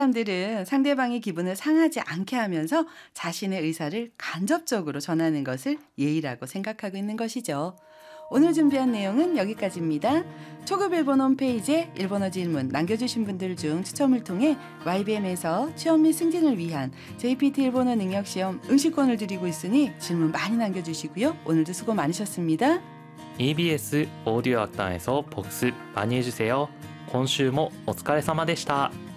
사람들은 상대방의 기분을 상하지 않게 하면서 자신의 의사를 간접적으로 전하는 것을 예의라고 생각하고 있는 것이죠. 오늘 준비한 내용은 여기까지입니다. 초급 일본어 홈페이지에 일본어 질문 남겨주신 분들 중 추첨을 통해 YBM에서 취업 및 승진을 위한 JPT 일본어 능력시험 응시권을 드리고 있으니 질문 많이 남겨주시고요. 오늘도 수고 많으셨습니다. EBS 오디오 학단에서 복습 많이 해주세요. 今週もお疲れ様でした。